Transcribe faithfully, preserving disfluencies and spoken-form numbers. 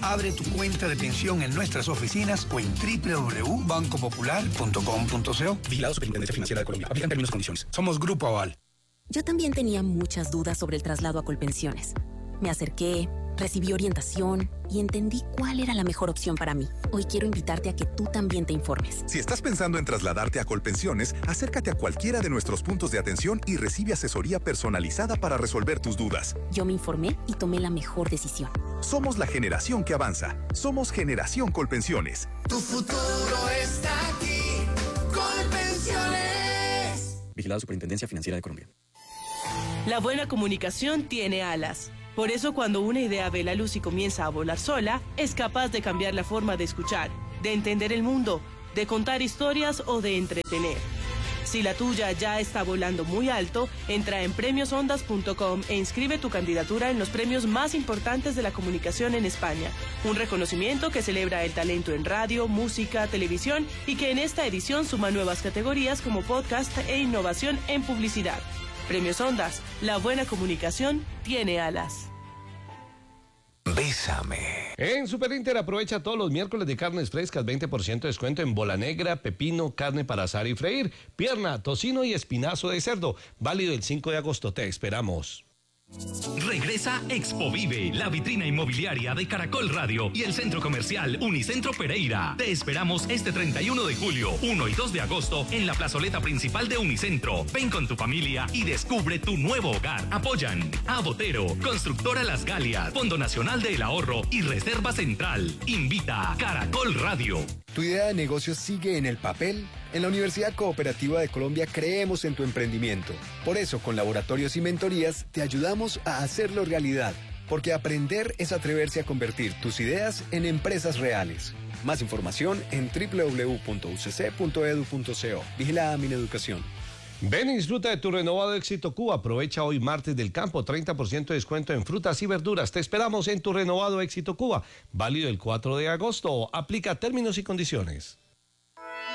Abre tu cuenta de pensión en nuestras oficinas o en doble u doble u doble u punto banco popular punto com punto co. Vigilado Superintendencia Financiera de Colombia. Aplican términos y condiciones. Somos Grupo Aval. Yo también tenía muchas dudas sobre el traslado a Colpensiones. Me acerqué, recibí orientación y entendí cuál era la mejor opción para mí. Hoy quiero invitarte a que tú también te informes. Si estás pensando en trasladarte a Colpensiones, acércate a cualquiera de nuestros puntos de atención y recibe asesoría personalizada para resolver tus dudas. Yo me informé y tomé la mejor decisión. Somos la generación que avanza. Somos Generación Colpensiones. Tu futuro está aquí. Colpensiones. Vigilado Superintendencia Financiera de Colombia. La buena comunicación tiene alas. Por eso, cuando una idea ve la luz y comienza a volar sola, es capaz de cambiar la forma de escuchar, de entender el mundo, de contar historias o de entretener. Si la tuya ya está volando muy alto, entra en premios ondas punto com e inscribe tu candidatura en los premios más importantes de la comunicación en España. Un reconocimiento que celebra el talento en radio, música, televisión y que en esta edición suma nuevas categorías como podcast e innovación en publicidad. Premios Ondas, la buena comunicación tiene alas. Bésame. En Super Inter aprovecha todos los miércoles de carnes frescas, veinte por ciento de descuento en bola negra, pepino, carne para asar y freír, pierna, tocino y espinazo de cerdo. Válido el cinco de agosto, te esperamos. Regresa Expo Vive, la vitrina inmobiliaria de Caracol Radio y el centro comercial Unicentro Pereira. Te esperamos este treinta y uno de julio, uno y dos de agosto en la plazoleta principal de Unicentro. Ven con tu familia y descubre tu nuevo hogar. Apoyan a Botero, Constructora Las Galias, Fondo Nacional del Ahorro y Reserva Central. Invita a Caracol Radio. ¿Tu idea de negocio sigue en el papel? En la Universidad Cooperativa de Colombia creemos en tu emprendimiento. Por eso, con laboratorios y mentorías, te ayudamos a hacerlo realidad. Porque aprender es atreverse a convertir tus ideas en empresas reales. Más información en doble u doble u doble u punto u c c punto e d u punto co. Vigilada Mineducación. Ven y disfruta de tu renovado Éxito Cuba. Aprovecha hoy martes del campo, treinta por ciento de descuento en frutas y verduras. Te esperamos en tu renovado Éxito Cuba. Válido el cuatro de agosto. Aplica términos y condiciones.